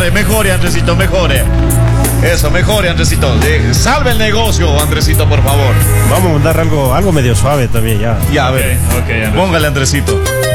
mejore, Andresito, mejore. Eso, mejore, Andresito. Salve el negocio, Andresito, por favor. Vamos a mandar algo medio suave también ya. Ya, a ver. Ok, Andresito. Póngale, Andresito.